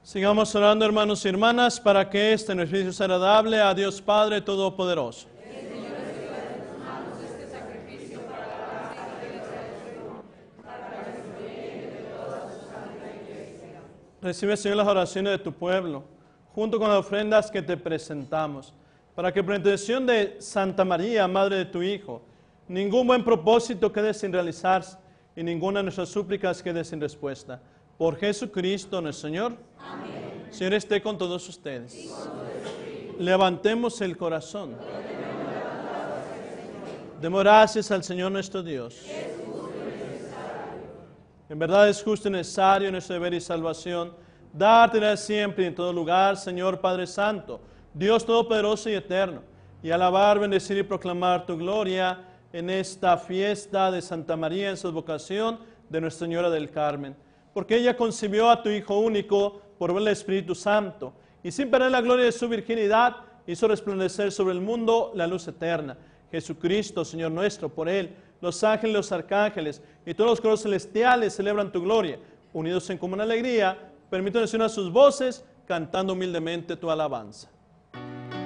Sigamos orando, hermanos y hermanas, para que este servicio sea agradable a Dios Padre Todopoderoso. Recibe, Señor, las oraciones de tu pueblo, junto con las ofrendas que te presentamos, para que por intercesión de Santa María, Madre de tu Hijo, ningún buen propósito quede sin realizarse y ninguna de nuestras súplicas quede sin respuesta. Por Jesucristo nuestro Señor. Amén. Señor, esté con todos ustedes. Levantemos el corazón. Demos gracias al Señor nuestro Dios. En verdad es justo y necesario nuestro deber y salvación, darte siempre y en todo lugar, Señor Padre Santo, Dios Todopoderoso y Eterno, y alabar, bendecir y proclamar tu gloria en esta fiesta de Santa María en su advocación de Nuestra Señora del Carmen. Porque ella concibió a tu Hijo único por el Espíritu Santo, y sin perder la gloria de su virginidad, hizo resplandecer sobre el mundo la luz eterna. Jesucristo, Señor nuestro, por Él, los ángeles, los arcángeles y todos los coros celestiales celebran tu gloria. Unidos en común alegría, permítanos unir sus voces, cantando humildemente tu alabanza.